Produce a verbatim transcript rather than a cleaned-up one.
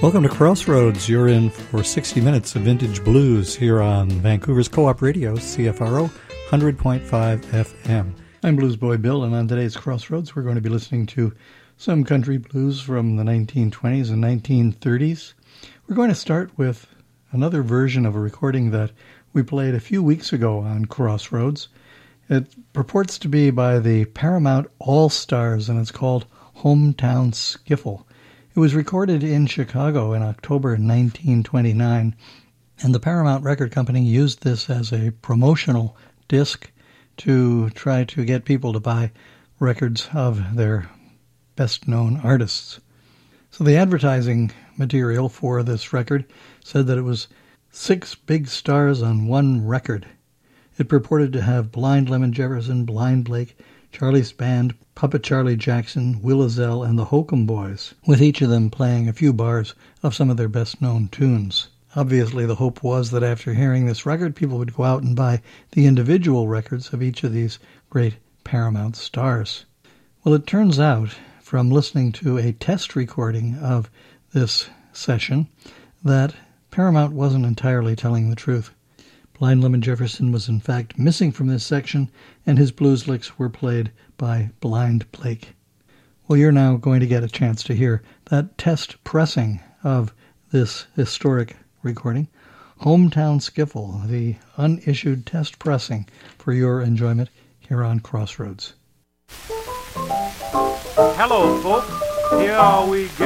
Welcome to Crossroads. You're in for sixty minutes of vintage blues here on Vancouver's Co-op Radio, C F R O, one hundred point five F M. I'm Blues Boy Bill, and on today's Crossroads, we're going to be listening to some country blues from the nineteen twenties and nineteen thirties. We're going to start with another version of a recording that we played a few weeks ago on Crossroads. It purports to be by the Paramount All-Stars, and it's called Hometown Skiffle. It was recorded in Chicago in October nineteen twenty-nine, and the Paramount Record Company used this as a promotional disc to try to get people to buy records of their best-known artists. So the advertising material for this record said that it was six big stars on one record. It purported to have Blind Lemon Jefferson, Blind Blake, Charlie's Band, Puppet Charlie Jackson, Will Ezell, and the Hokum Boys, with each of them playing a few bars of some of their best-known tunes. Obviously, the hope was that after hearing this record, people would go out and buy the individual records of each of these great Paramount stars. Well, it turns out, from listening to a test recording of this session, that Paramount wasn't entirely telling the truth. Blind Lemon Jefferson was in fact missing from this section, and his blues licks were played by Blind Blake. Well, you're now going to get a chance to hear that test pressing of this historic recording, Hometown Skiffle, the unissued test pressing for your enjoyment here on Crossroads. Hello, folks. Here we go.